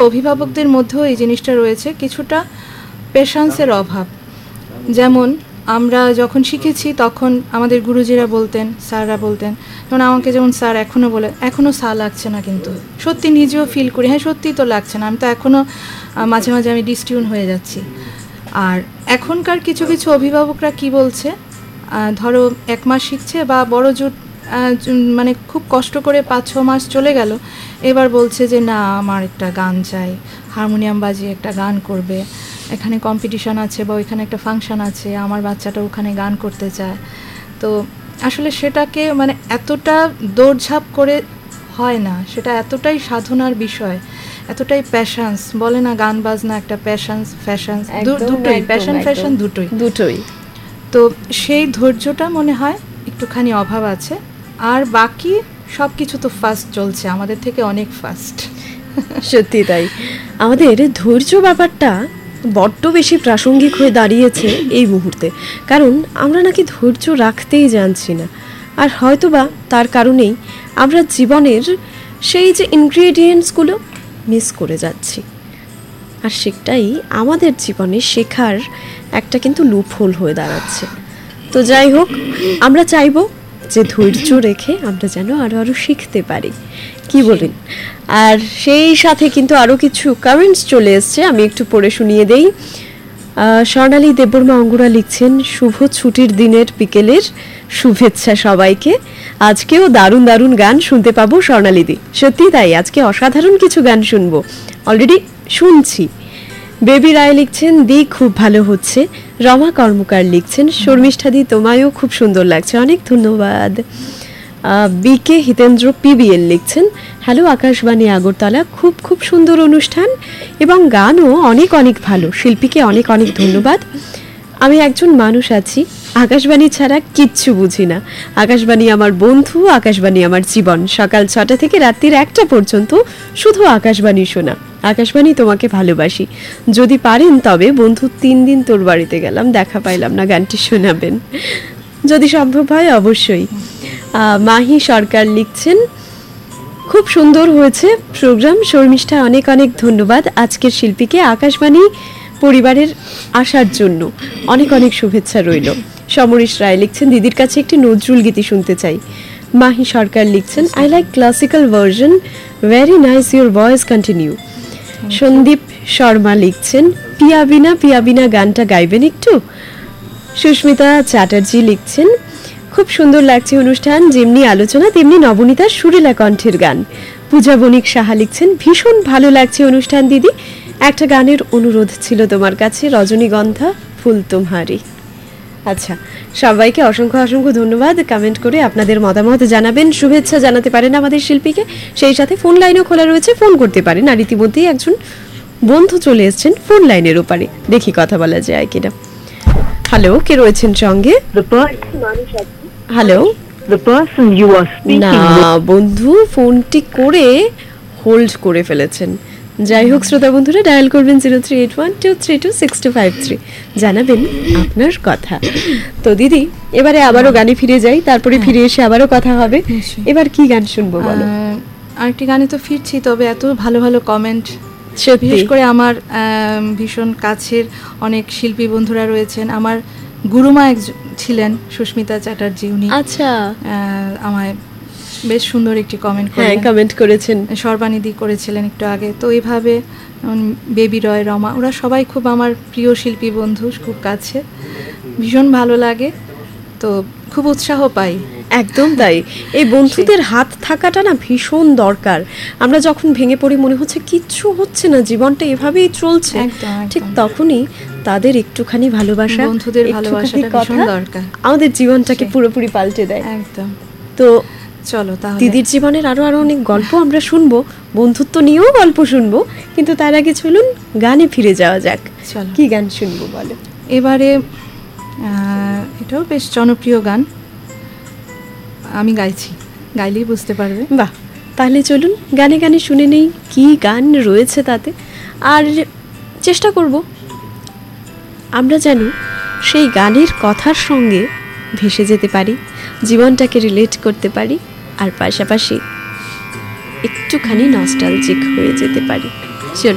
অভিভাবকদের মধ্যেও এই জিনিসটা রয়েছে, কিছুটা পেশেন্সের অভাব। যেমন আমরা যখন শিখেছি তখন আমাদের গুরুজিরা বলতেন, স্যাররা বলতেন, যেমন আমাকে যেমন স্যার এখনও বলে, এখনও সা লাগছে না, কিন্তু সত্যি নিজেও ফিল করি হ্যাঁ সত্যিই তো লাগছে না, আমি তো এখনও মাঝে মাঝে আমি ডিস্টিউন হয়ে যাচ্ছি। আর এখনকার কিছু কিছু অভিভাবকরা কি বলছে, ধরো 1 মাস শিখছে বা বড় জোর মানে খুব কষ্ট করে 5-6 মাস চলে গেল, এবার বলছে যে না আমার একটা গান চাই, হারমোনিয়াম বাজিয়ে একটা গান করবে, এখানে কম্পিটিশন আছে বা ওইখানে একটা ফাংশন আছে, আমার বাচ্চাটা ওখানে গান করতে চায়। তো আসলে সেটাকে মানে এতটা দৌড়ঝাঁপ করে হয় না, সেটা এতটাই সাধনার বিষয়, এতটাই প্যাশন্স, বলে না গান বাজনা একটা প্যাশন্স ফ্যাশন, দুটোই প্যাশন ফ্যাশন দুটোই। তো সেই ধৈর্যটা মনে হয় একটুখানি অভাব আছে। আর বাকি সব কিছু তো ফাস্ট চলছে, আমাদের থেকে অনেক ফাস্ট। সত্যি তাই, আমাদের ধৈর্য ব্যাপারটা বড্ড বেশি প্রাসঙ্গিক হয়ে দাঁড়িয়েছে এই মুহূর্তে, কারণ আমরা নাকি ধৈর্য রাখতেই জানছি না। আর হয়তোবা তার কারণেই আমরা জীবনের সেই যে ইনগ্রেডিয়েন্টসগুলো মিস করে যাচ্ছি, আর সেটাই আমাদের জীবনে শেখার একটা কিন্তু লুপহোল হয়ে দাঁড়াচ্ছে। তো যাই হোক, আমরা চাইবো যে ধৈর্য রেখে আমরা যেন আরও শিখতে পারি, কি বলেন? আর সেই সাথে কিন্তু আরও কিছু কমেন্টস চলে এসছে, আমি একটু পড়ে শুনিয়ে দেই। স্বর্ণালী দেববর্মা অঙ্গুরা লিখছেন, শুভ ছুটির দিনের বিকেলের শুভেচ্ছা সবাইকে, আজকেও দারুণ দারুণ গান শুনতে পাবো স্বর্ণালীদি। সত্যি তাই, আজকে অসাধারণ কিছু গান শুনবো, অলরেডি শুনছি। বেবি রায় লিখছেন, দি খুব ভালো হচ্ছে। রমা কর্মকার লিখছেন, শর্মিষ্ঠাদি তোমায়ও খুব সুন্দর লাগছে, অনেক ধন্যবাদ। বিকে হিতেন্দ্র পিবিএল লিখছেন, হ্যালো আকাশবাণী আগরতলা, খুব খুব সুন্দর অনুষ্ঠান এবং গানও অনেক অনেক ভালো, শিল্পীকে অনেক অনেক ধন্যবাদ। আমি একজন মানুষ আছি, আকাশবাণী ছাড়া কিচ্ছু বুঝি না, আকাশবাণী আমার বন্ধু, আকাশবাণী আমার জীবন, সকাল 6টা থেকে রাত্রির 1টা পর্যন্ত শুধু আকাশবাণী শোনা। আকাশবাণী তোমাকে ভালোবাসি, যদি পারেন তবে বন্ধু 3 দিন তোর বাড়িতে গেলাম, দেখা পাইলাম না, গানটি শোনাবেন যদি সম্ভব হয় অবশ্যই। মাহি সরকার লিখছেন, খুব সুন্দর হয়েছে প্রোগ্রাম, শর্মিষ্ঠা অনেক অনেক ধন্যবাদ, আজকের শিল্পীকে আকাশবাণী পরিবারের আসার জন্য অনেক অনেক শুভেচ্ছা রইল। সমরেশ রায় লিখছেন, দিদির কাছে একটি নজরুল গীতি শুনতে চাই। মাহি সরকার লিখছেন, I like classical version, very nice your voice, continue. Sandeep Sharma লিখছেন, পিয়া বিনা গানটা গাইবেন একটু। সুস্মিতা চ্যাটার্জি লিখছেন, খুব সুন্দর লাগছে অনুষ্ঠান, যেমনি আলোচনা তেমনি নবনীতার সুরেলা কণ্ঠের গান। পূজা বণিক সাহা লিখছেন, ভীষণ ভালো লাগছে অনুষ্ঠান দিদি, একটা গানের অনুরোধ ছিল তোমার কাছে, রজনীগন্ধা ফুল তোমারি। আচ্ছা, সবাইকে অসংখ্য অসংখ্য ধন্যবাদ। কমেন্ট করে আপনাদের মতামত জানাবেন, শুভেচ্ছা জানাতে পারেন আমাদের শিল্পীকে, সেই সাথে ফোন লাইনও খোলা রয়েছে, ফোন করতে পারেন। আর ইতিমধ্যেই একজন বন্ধু চলে এসেছেন ফোন লাইনের ওপারে, দেখি কথা বলা যায় কিনা। হ্যালো, কে রয়েছেন সঙ্গে? হ্যালো, না বন্ধু ফোনটি করে হোল্ড করে ফেলেছেন। যাই হোক শ্রোতা বন্ধুরা, ডায়াল করবেন 0381232625 জানাবেন আপনার কথা। তো দিদি, এবারে আবারও গানে ফিরে যাই, তারপরে ফিরে এসে আবারও কথা হবে। এবার কি গান শুনবো বলো? আরেকটি গানে তো ফিরছি, তবে এত ভালো ভালো কমেন্ট, বিশেষ করে আমার ভীষণ কাছের অনেক শিল্পী বন্ধুরা রয়েছেন। আমার গুরুমা ছিলেন সুস্মিতা চ্যাটার্জি, উনি আচ্ছা আমায় বেশ সুন্দর একটি কমেন্ট করেছেন, সর্বানিধি করেছিলেন একটু আগে। তো এইভাবে বেবি রয়, রমা, ওরা সবাই খুব আমার প্রিয় শিল্পী বন্ধু, খুব কাছে, ভীষণ ভালো লাগে, তো খুব উৎসাহ পাই। একদম তাই, এই বন্ধুদের হাত থাকাটা না ভীষণ দরকার। আমরা যখন ভেঙে পড়ি, মনে হচ্ছে কিচ্ছু হচ্ছে না, জীবনটা এভাবেই চলছে, ঠিক তখনই তাদের একটুখানি ভালোবাসা, বন্ধুদের ভালোবাসাটা ভীষণ দরকার, আমাদের জীবনটাকে পুরোপুরি পাল্টে দেয়। একদম। তো চলো তাহলে দিদির জীবনের আরো অনেক গল্প আমরা শুনবো, বন্ধুত্ব নিয়েও গল্প শুনবো, কিন্তু তার আগে চলুন গানে ফিরে যাওয়া যাক। চলো, কি গান শুনবো বলো? এবারে এটাও বেশ জনপ্রিয় গান, আমি গাইছি, গাইলেই বুঝতে পারবে। বাহ, তাহলে চলুন গানে গানে শুনে নেই কি গান রয়েছে তাতে, আর চেষ্টা করব আমরা যেন সেই গানের কথার সঙ্গে ভেসে যেতে পারি, জীবনটাকে রিলেট করতে পারি, আর পাশাপাশি একটুখানি নস্টালজিক হয়ে যেতে পারি।